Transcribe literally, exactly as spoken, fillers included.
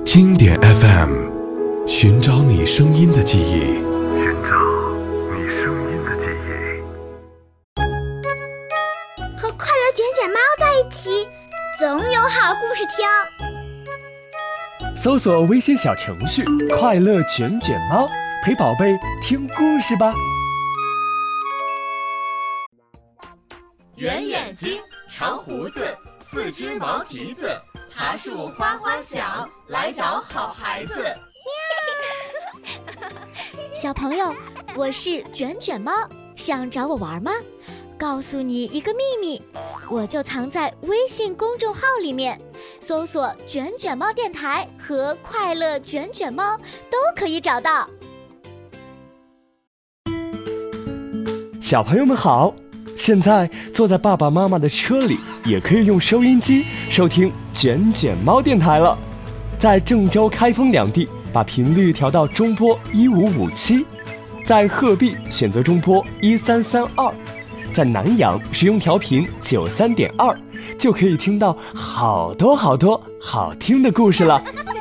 经典 F M， 寻找你声音的记忆， 寻找你声音的记忆。 和快乐卷卷猫在一起，总有好故事听。 搜索微信小程序“快乐卷卷猫”，陪宝贝听故事吧。 圆眼睛，长胡子，四只毛蹄子，爬树花花响，来找好孩子。 小朋友，我是卷卷猫，想找我玩吗？告诉你一个秘密，我就藏在微信公众号里面，搜索卷卷猫电台和快乐卷卷猫都可以找到。 小朋友们好，现在坐在爸爸妈妈的车里，也可以用收音机收听卷卷猫电台了。在郑州、开封两地，把频率调到中波一五五七；在鹤壁选择中波一三三二；在南阳使用调频九三点二，就可以听到好多好多好听的故事了。